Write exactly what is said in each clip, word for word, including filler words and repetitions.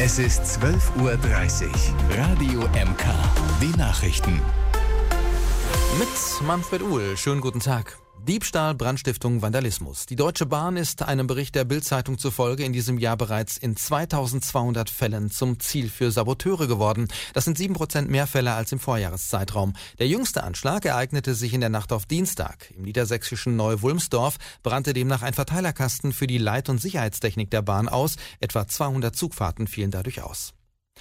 Es ist zwölf Uhr dreißig. Radio M K. Die Nachrichten. Mit Manfred Uhl. Schönen guten Tag. Diebstahl, Brandstiftung, Vandalismus. Die Deutsche Bahn ist einem Bericht der Bild-Zeitung zufolge in diesem Jahr bereits in zweitausendzweihundert Fällen zum Ziel für Saboteure geworden. Das sind sieben Prozent mehr Fälle als im Vorjahreszeitraum. Der jüngste Anschlag ereignete sich in der Nacht auf Dienstag. Im niedersächsischen Neu-Wulmsdorf brannte demnach ein Verteilerkasten für die Leit- und Sicherheitstechnik der Bahn aus. Etwa zweihundert Zugfahrten fielen dadurch aus.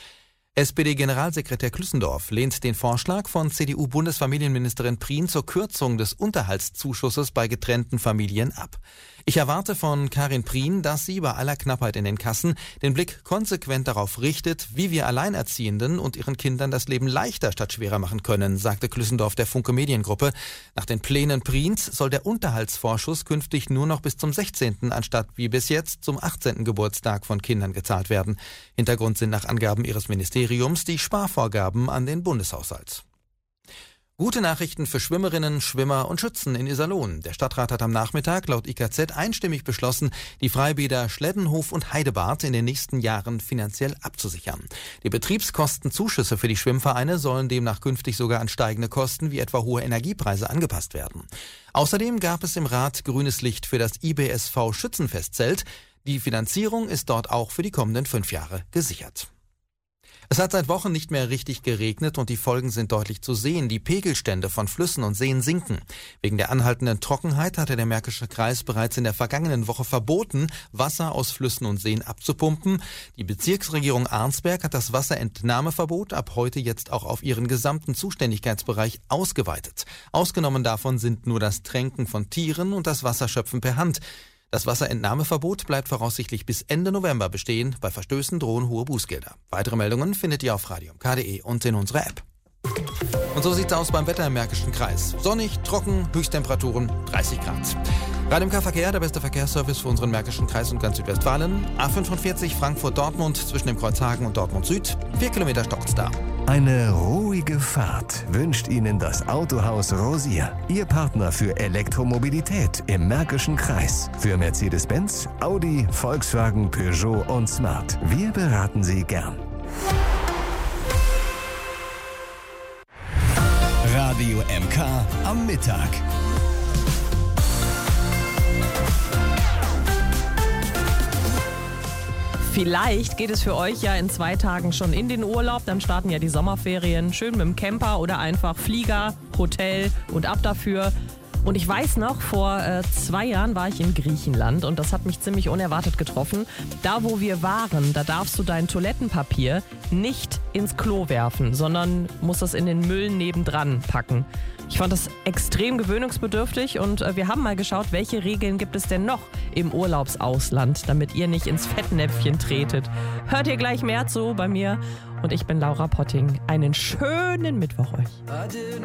S P D-Generalsekretär Klüssendorf lehnt den Vorschlag von C D U-Bundesfamilienministerin Prien zur Kürzung des Unterhaltszuschusses bei getrennten Familien ab. Ich erwarte von Karin Prien, dass sie bei aller Knappheit in den Kassen den Blick konsequent darauf richtet, wie wir Alleinerziehenden und ihren Kindern das Leben leichter statt schwerer machen können, sagte Klüssendorf der Funke Mediengruppe. Nach den Plänen Priens soll der Unterhaltsvorschuss künftig nur noch bis zum sechzehnten anstatt wie bis jetzt zum achtzehnten Geburtstag von Kindern gezahlt werden. Hintergrund sind nach Angaben ihres Ministeriums die Sparvorgaben an den Bundeshaushalt. Gute Nachrichten für Schwimmerinnen, Schwimmer und Schützen in Iserlohn. Der Stadtrat hat am Nachmittag laut I K Z einstimmig beschlossen, die Freibäder Schleddenhof und Heidebad in den nächsten Jahren finanziell abzusichern. Die Betriebskostenzuschüsse für die Schwimmvereine sollen demnach künftig sogar an steigende Kosten wie etwa hohe Energiepreise angepasst werden. Außerdem gab es im Rat grünes Licht für das I B S V Schützenfestzelt. Die Finanzierung ist dort auch für die kommenden fünf Jahre gesichert. Es hat seit Wochen nicht mehr richtig geregnet und die Folgen sind deutlich zu sehen. Die Pegelstände von Flüssen und Seen sinken. Wegen der anhaltenden Trockenheit hatte der Märkische Kreis bereits in der vergangenen Woche verboten, Wasser aus Flüssen und Seen abzupumpen. Die Bezirksregierung Arnsberg hat das Wasserentnahmeverbot ab heute jetzt auch auf ihren gesamten Zuständigkeitsbereich ausgeweitet. Ausgenommen davon sind nur das Tränken von Tieren und das Wasserschöpfen per Hand. Das Wasserentnahmeverbot bleibt voraussichtlich bis Ende November bestehen. Bei Verstößen drohen hohe Bußgelder. Weitere Meldungen findet ihr auf radio punkt k punkt de und in unserer App. Und so sieht's aus beim Wetter im Märkischen Kreis. Sonnig, trocken, Höchsttemperaturen dreißig Grad. Radio M K Verkehr, der beste Verkehrsservice für unseren Märkischen Kreis und ganz Südwestfalen. A fünfundvierzig Frankfurt-Dortmund zwischen dem Kreuzhagen und Dortmund Süd. Vier Kilometer stockt's da. Eine ruhige Fahrt wünscht Ihnen das Autohaus Rosier. Ihr Partner für Elektromobilität im Märkischen Kreis. Für Mercedes-Benz, Audi, Volkswagen, Peugeot und Smart. Wir beraten Sie gern. Radio M K am Mittag. Vielleicht geht es für euch ja in zwei Tagen schon in den Urlaub. Dann starten ja die Sommerferien. Schön mit dem Camper oder einfach Flieger, Hotel und ab dafür. Und ich weiß noch, vor äh, zwei Jahren war ich in Griechenland und das hat mich ziemlich unerwartet getroffen. Da, wo wir waren, da darfst du dein Toilettenpapier nicht ins Klo werfen, sondern musst es in den Müll nebendran packen. Ich fand das extrem gewöhnungsbedürftig und äh, wir haben mal geschaut, welche Regeln gibt es denn noch im Urlaubsausland, damit ihr nicht ins Fettnäpfchen tretet. Hört ihr gleich mehr zu bei mir und ich bin Laura Potting. Einen schönen Mittwoch euch.